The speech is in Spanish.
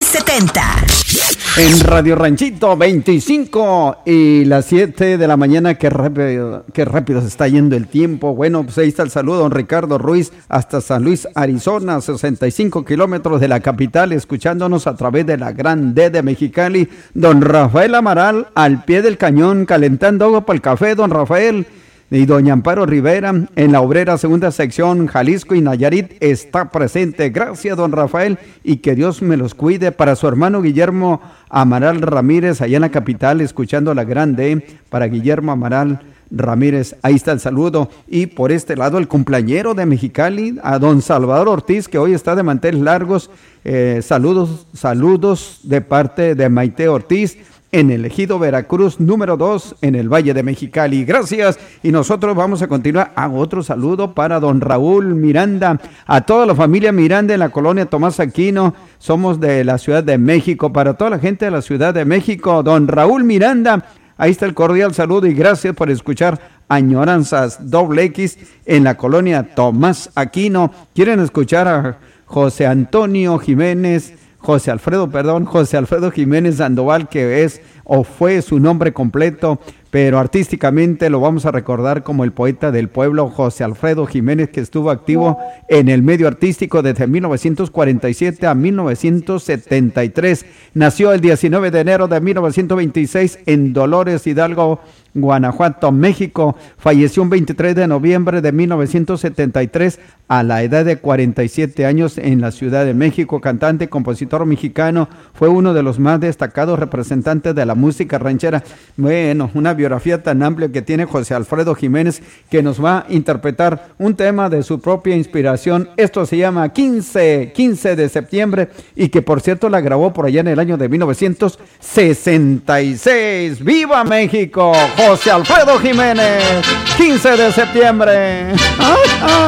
670. En Radio Ranchito 25 y las 7 de la mañana, qué rápido se está yendo el tiempo. Bueno, pues ahí está el saludo, don Ricardo Ruiz, hasta San Luis, Arizona, 65 kilómetros de la capital, escuchándonos a través de la Gran D de Mexicali. Don Rafael Amaral, al pie del cañón, calentando agua para el café, don Rafael. Y doña Amparo Rivera, en la Obrera, segunda sección, Jalisco y Nayarit, está presente. Gracias, don Rafael, y que Dios me los cuide. Para su hermano Guillermo Amaral Ramírez, allá en la capital, escuchando la Grande, para Guillermo Amaral Ramírez, ahí está el saludo. Y por este lado, el cumpleañero de Mexicali, a don Salvador Ortiz, que hoy está de manteles largos. Saludos de parte de Maite Ortiz, en el ejido Veracruz número 2, en el Valle de Mexicali. Gracias. Y nosotros vamos a continuar. Otro saludo para don Raúl Miranda, a toda la familia Miranda en la colonia Tomás Aquino. Somos de la Ciudad de México. Para toda la gente de la Ciudad de México, don Raúl Miranda, ahí está el cordial saludo y gracias por escuchar Añoranzas X en la colonia Tomás Aquino. ¿Quieren escuchar a José Alfredo Jiménez Sandoval, que es o fue su nombre completo, pero artísticamente lo vamos a recordar como el poeta del pueblo, José Alfredo Jiménez, que estuvo activo en el medio artístico desde 1947 a 1973. Nació el 19 de enero de 1926 en Dolores Hidalgo, Guanajuato, México. Falleció un 23 de noviembre de 1973 a la edad de 47 años en la Ciudad de México. Cantante y compositor mexicano, fue uno de los más destacados representantes de la música ranchera. Bueno, una biografía tan amplia que tiene José Alfredo Jiménez, que nos va a interpretar un tema de su propia inspiración. Esto se llama 15 de septiembre, y que por cierto la grabó por allá en el año de 1966. ¡Viva México! José Alfredo Jiménez, 15 de septiembre. ¡Ay, ay!